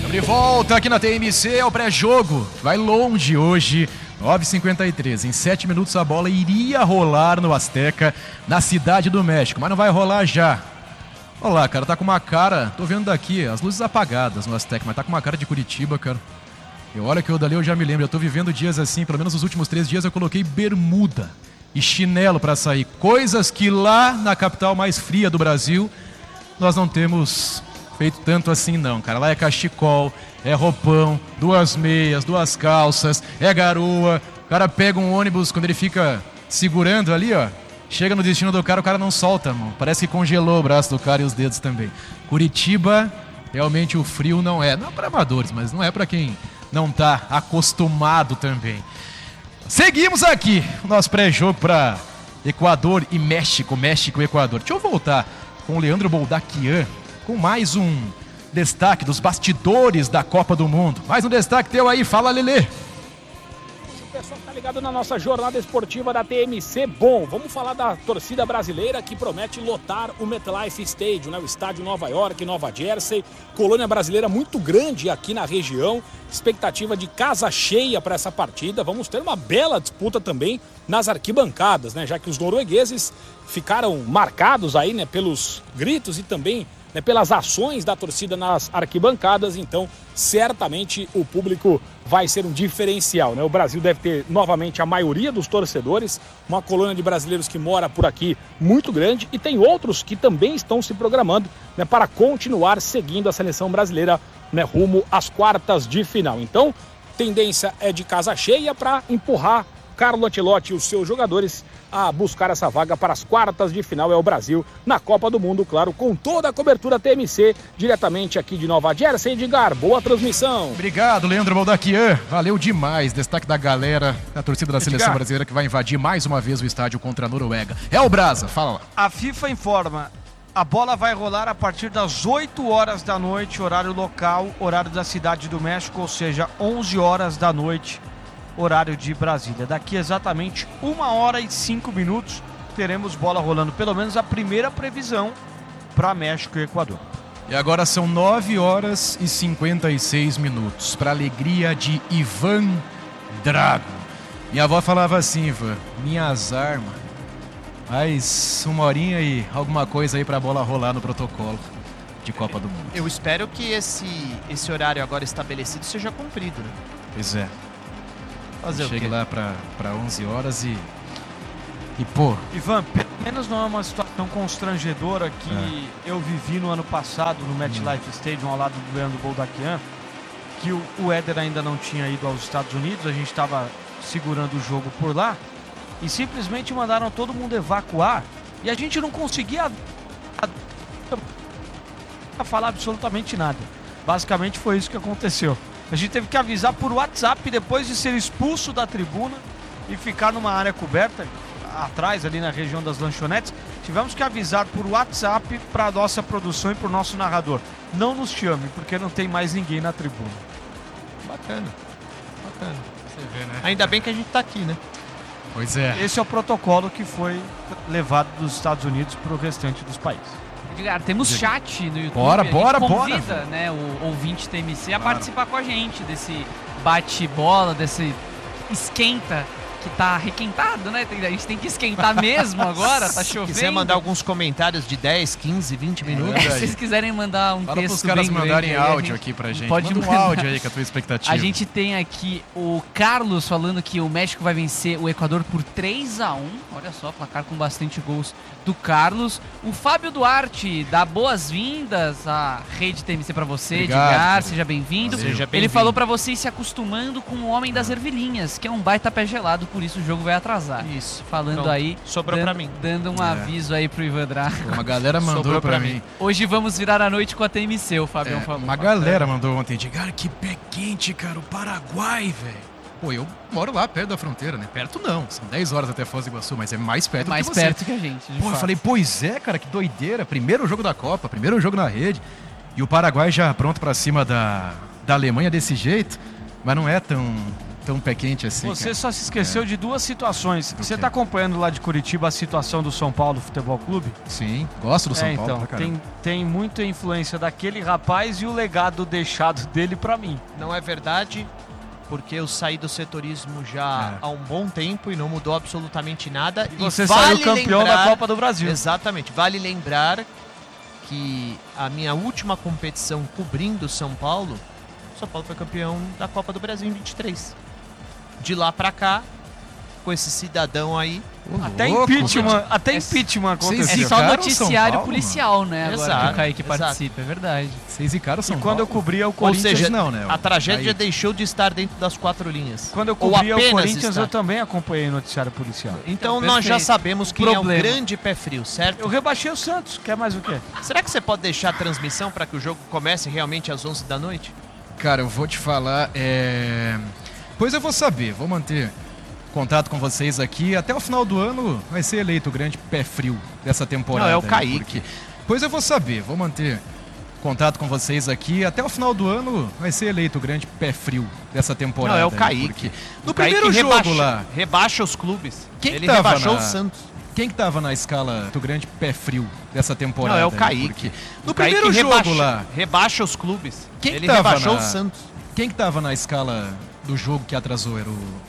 De volta aqui na TMC, é o pré-jogo. Vai longe hoje, 9h53. Em 7 minutos a bola iria rolar no Azteca, na Cidade do México, mas não vai rolar já. Olha lá, cara, tá com uma cara, tô vendo daqui, as luzes apagadas no Azteca, mas tá com uma cara de Curitiba, cara. E olha que eu dali eu já me lembro, eu tô vivendo dias assim, pelo menos os últimos 3 dias eu coloquei bermuda e chinelo pra sair. Coisas que lá na capital mais fria do Brasil, nós não temos feito tanto assim não, cara. Lá é cachecol, é roupão, 2 meias, 2 calças, é garoa. O cara pega um ônibus, quando ele fica segurando ali, ó, chega no destino do cara, o cara não solta, mano. Parece que congelou o braço do cara e os dedos também. Curitiba, realmente o frio não é para amadores, mas não é para quem não tá acostumado também. Seguimos aqui o nosso pré-jogo para Equador e México, México e Equador. Deixa eu voltar com o Leandro Boldaquian, com mais um destaque dos bastidores da Copa do Mundo. Mais um destaque teu aí, fala, Lelê. O pessoal tá ligado na nossa jornada esportiva da TMC. Bom, vamos falar da torcida brasileira que promete lotar o MetLife Stadium, né? O estádio Nova York, Nova Jersey. Colônia brasileira muito grande aqui na região. Expectativa de casa cheia para essa partida. Vamos ter uma bela disputa também nas arquibancadas, né? Já que os noruegueses ficaram marcados aí, né, pelos gritos e também, né, pelas ações da torcida nas arquibancadas, então certamente o público vai ser um diferencial, né? O Brasil deve ter novamente a maioria dos torcedores, uma colônia de brasileiros que mora por aqui muito grande e tem outros que também estão se programando, né, para continuar seguindo a seleção brasileira, né, rumo às quartas de final. Então, tendência é de casa cheia para empurrar Carlo Ancelotti e os seus jogadores a buscar essa vaga para as quartas de final. É o Brasil na Copa do Mundo, claro, com toda a cobertura TMC, diretamente aqui de Nova Jersey. Edgar, boa transmissão. Obrigado, Leandro Boldaquian. Valeu demais. Destaque da galera, da torcida da seleção brasileira que vai invadir mais uma vez o estádio contra a Noruega. É o Brasa, fala lá. A FIFA informa, a bola vai rolar a partir das 8 horas da noite, horário local, horário da Cidade do México, ou seja, 11 horas da noite, horário de Brasília. Daqui exatamente 1h05 teremos bola rolando, pelo menos a primeira previsão para México e Equador. E agora são 9h56, para alegria de Ivan Drago. Minha avó falava assim, Ivan, minhas armas, mais 1 horinha e alguma coisa aí para a bola rolar no protocolo de Copa do Mundo. Eu espero que esse horário agora estabelecido seja cumprido, né? Pois é. Fazer Chegue lá para 11 horas e pô... Ivan, pelo menos não é uma situação constrangedora que eu vivi no ano passado no MetLife Stadium ao lado do Leandro Boldaquian, que o Éder ainda não tinha ido aos Estados Unidos, a gente estava segurando o jogo por lá e simplesmente mandaram todo mundo evacuar e a gente não conseguia falar absolutamente nada. Basicamente foi isso que aconteceu. A gente teve que avisar por WhatsApp depois de ser expulso da tribuna e ficar numa área coberta, atrás ali na região das lanchonetes. Tivemos que avisar por WhatsApp para a nossa produção e para o nosso narrador. Não nos chame, porque não tem mais ninguém na tribuna. Bacana. Você vê, né? Ainda bem que a gente tá aqui, né? Pois é. Esse é o protocolo que foi levado dos Estados Unidos para o restante dos países. Edgar, temos chat no YouTube. Bora. Convida, né, o ouvinte TMC a participar com a gente desse bate-bola, desse esquenta que tá requentado, né? A gente tem que esquentar mesmo agora, tá chovendo. Se quiser mandar alguns comentários de 10, 15, 20 minutos. Se vocês quiserem mandar um Fala texto pros caras bem mandarem grande, áudio aqui pra gente. pode Manda um mandar. áudio aí com a tua expectativa. A gente tem aqui o Carlos falando que o México vai vencer o Equador por 3-1. Olha só, placar com bastante gols do Carlos. O Fábio Duarte dá boas-vindas à Rede TMC pra você, Obrigado, Edgar, seja bem-vindo. Seja Ele bem-vindo. falou pra você ir se acostumando com o Homem das Ervilhinhas, que é um baita pé gelado, por isso o jogo vai atrasar. Isso. Falando Pronto. aí, Sobrou pra mim. dando um aviso aí pro Ivan Drago. Uma galera mandou Sobrou pra pra mim. mim. Hoje vamos virar a noite com a TMC, o Fabião falou. Uma galera mandou ontem. Edgar, que pé quente, cara. O Paraguai, velho. Pô, eu moro lá perto da fronteira, né? Perto não. São 10 horas até Foz do Iguaçu, mas é mais perto Mais do que você. perto que a gente, de Pô, eu fato. falei, pois é, cara, que doideira. Primeiro jogo da Copa, primeiro jogo na rede. E o Paraguai já pronto pra cima da Alemanha desse jeito. Mas não é tão pé quente assim. Você cara. só se esqueceu de duas situações. Você quê? tá acompanhando lá de Curitiba a situação do São Paulo Futebol Clube? Sim, gosto do São Paulo. Então, pra caramba. tem muita influência daquele rapaz e o legado deixado dele pra mim. Não é verdade, porque eu saí do setorismo já há um bom tempo e não mudou absolutamente nada. E você saiu campeão da Copa do Brasil. Exatamente. Vale lembrar que a minha última competição cobrindo São Paulo foi campeão da Copa do Brasil em 23. De lá pra cá, com esse cidadão aí... Até louco, impeachment Vocês aconteceu. É zicaram só São noticiário Paulo, policial, né? Agora Exato, que o Kaique exato. participa, é verdade. Vocês zicaram São E Paulo. quando eu cobria o Ou Corinthians... seja, não, né? a tragédia Aí. deixou de estar dentro das 4 linhas. Quando eu Ou cobria o apenas Corinthians, está. eu também acompanhei o noticiário policial. Então Então, nós já perfeito. sabemos quem é o Problema. grande pé frio, certo? Eu rebaixei o Santos, quer mais o quê? Será que você pode deixar a transmissão para que o jogo comece realmente às 11 da noite? Cara, eu vou te falar, Pois eu vou saber, vou manter contato com vocês aqui. Até o final do ano vai ser eleito o grande pé frio dessa temporada. Não, é o aí, Kaique. porque- Pois eu vou saber, vou manter contato com vocês aqui. Até o final do ano vai ser eleito o grande pé frio dessa temporada. Não, é o aí, Kaique. porque No O Kaique primeiro jogo lá, rebaixa os clubes. Quem Ele tava rebaixou na- o Santos. quem que tava na escala do grande pé frio dessa temporada? Não, é o aí? Kaique. Porque No O Kaique primeiro jogo lá, rebaixa os clubes. Quem Ele tava rebaixou na- o Santos. quem que tava na escala do jogo que atrasou? Era o